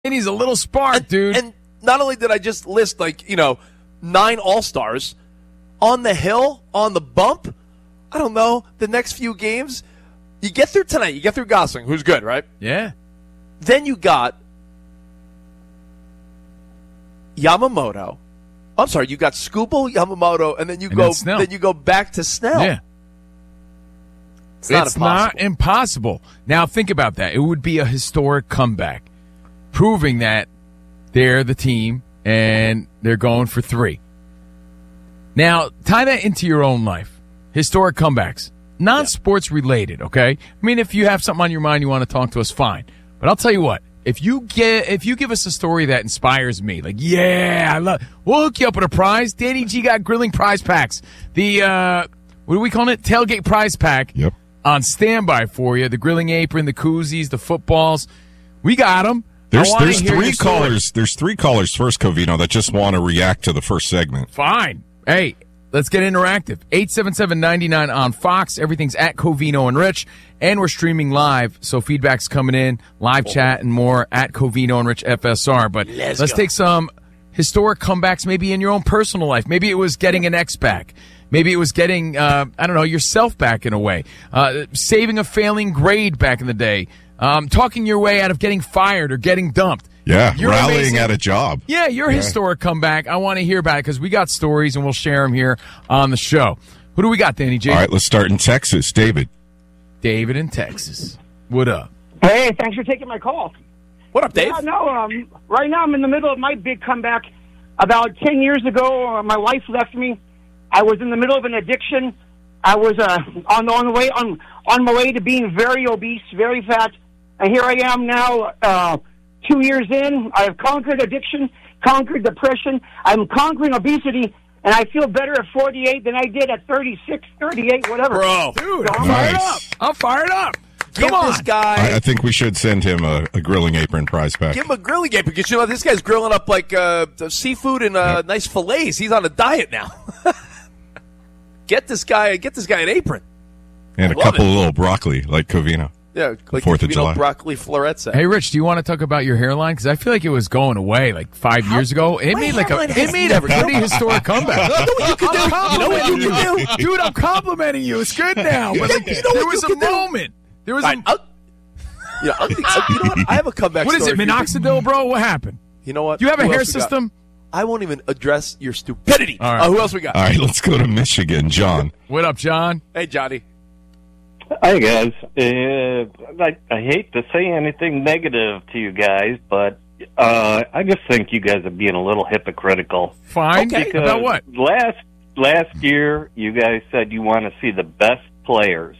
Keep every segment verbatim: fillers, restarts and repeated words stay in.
And he's a little spark, and, dude. And not only did I just list, like, you know, nine All-Stars, on the hill, on the bump, I don't know, the next few games, you get through tonight, you get through Gosling, who's good, right? Yeah. Then you got Yamamoto. I'm sorry, you got Skubal, Yamamoto, and then you and go then, then you go back to Snell. Yeah. It's, not, it's impossible. not impossible. Now think about that. It would be a historic comeback, proving that they're the team and they're going for three. Now, tie that into your own life. Historic comebacks. Non-sports yeah. related, okay? I mean, if you have something on your mind you want to talk to us, fine. But I'll tell you what. If you get, if you give us a story that inspires me, like, yeah, I love, we'll hook you up with a prize. Danny G got grilling prize packs. The, uh, what are we calling it? Tailgate prize pack. Yep. On standby for you. The grilling apron, the koozies, the footballs. We got them. There's there's three callers. There's three callers first, Covino, that just want to react to the first segment. Fine. Hey, let's get interactive. eight seven seven, nine nine on Fox. Everything's at Covino and Rich. And we're streaming live, so feedback's coming in. Live chat and more at Covino and Rich F S R. But let's, let's take some historic comebacks maybe in your own personal life. Maybe it was getting an ex back. Maybe it was getting, uh, I don't know, yourself back in a way. Uh, saving a failing grade back in the day. Um, talking your way out of getting fired or getting dumped. Yeah, you're rallying amazing. at a job. Yeah, your yeah. historic comeback. I want to hear about it because we got stories and we'll share them here on the show. Who do we got, Danny J? All right, let's start in Texas. David. David in Texas. What up? Hey, thanks for taking my call. What up, Dave? Yeah, no, um, right now I'm in the middle of my big comeback. About ten years ago, uh, my wife left me. I was in the middle of an addiction. I was uh, on, on the way on on my way to being very obese, very fat, and here I am now. Uh, two years in, I have conquered addiction, conquered depression. I'm conquering obesity, and I feel better at forty-eight than I did at thirty-six, thirty-eight, whatever. Bro, dude, so I'm nice. fired up. I'm fired up. Give Come on. this guy. I, I think we should send him a, a grilling apron prize pack. Give him a grilling apron because you know this guy's grilling up like uh, seafood and uh, yep. nice fillets. He's on a diet now. Get this guy, get this guy an apron. And a couple it. of little broccoli, like Covino. Yeah, like Fourth the, of you July. know, broccoli florets. Hey, Rich, do you want to talk about your hairline? Because I feel like it was going away like five How? years ago. It My made like a it made a never pretty historic comeback. You know what you can do? You know what you can do? Dude, I'm complimenting you. It's good now. But like, you know there what was you a can do? moment. There was Right, a. I'll- Yeah, I'll- I'll- you know what? I have a comeback. What is it, story for you. minoxidil, bro? What happened? You know what? Do you have a Who hair else we got? system? I won't even address your stupidity. All right. Uh, who else we got? All right, let's go to Michigan. John. What up, John? Hey, Johnny. Hi, guys. Uh, I, I hate to say anything negative to you guys, but uh, I just think you guys are being a little hypocritical. Fine. Okay. Because About what? Last, last year, you guys said you want to see the best players,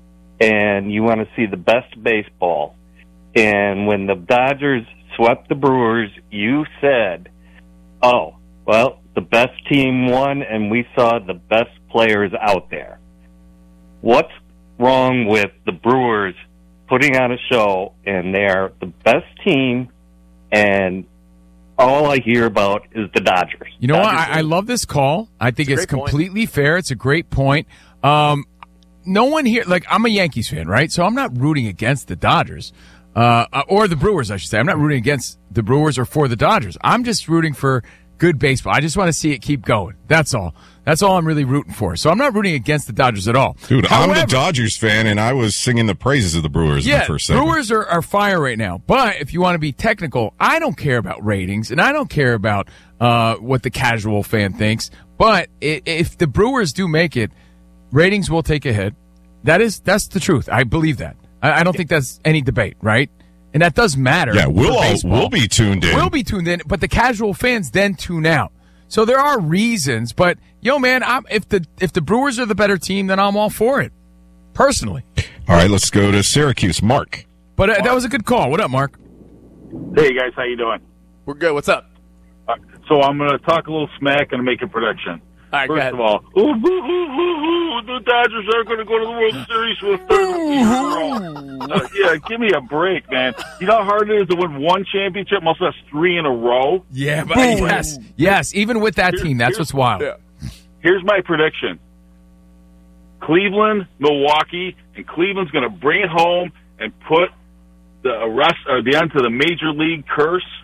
and you want to see the best baseball. And when the Dodgers swept the Brewers, you said, oh, well, the best team won, and we saw the best players out there. What's wrong with the Brewers putting on a show, and they're the best team, and all I hear about is the Dodgers? You know Dodgers what? I, I love this call. I think it's, It's a great point. completely fair. It's a great point. Um, no one here, like, I'm a Yankees fan, right? So I'm not rooting against the Dodgers. Uh, or the Brewers, I should say. I'm not rooting against the Brewers or for the Dodgers. I'm just rooting for good baseball. I just want to see it keep going. That's all. That's all I'm really rooting for. So I'm not rooting against the Dodgers at all. Dude, However, I'm the Dodgers fan, and I was singing the praises of the Brewers yeah, in the first segment. Brewers are, are fire right now. But if you want to be technical, I don't care about ratings, and I don't care about uh, what the casual fan thinks. But i- if the Brewers do make it, ratings will take a hit. That is, that's the truth. I believe that. I, I don't think that's any debate, right? And that does matter. Yeah, we'll for all, baseball. we'll be tuned in. We'll be tuned in, but the casual fans then tune out. So there are reasons, but yo, man, I'm, if the if the Brewers are the better team, then I'm all for it, personally. All right, let's go to Syracuse. Mark. But uh, that was a good call. What up, Mark? Hey guys, how you doing? We're good. What's up? Uh, so I'm going to talk a little smack and make a prediction. All right, go First ahead. of all, ooh, ooh, ooh, ooh, ooh, the Dodgers are going to go to the World Series for the third year in a row. Uh, yeah, give me a break, man. You know how hard it is to win one championship, most of us three in a row? Yeah, but yes, yes. Even with that team, that's what's wild. Yeah. Here's my prediction. Cleveland, Milwaukee, and Cleveland's going to bring it home and put the arrest or the end to the major league curse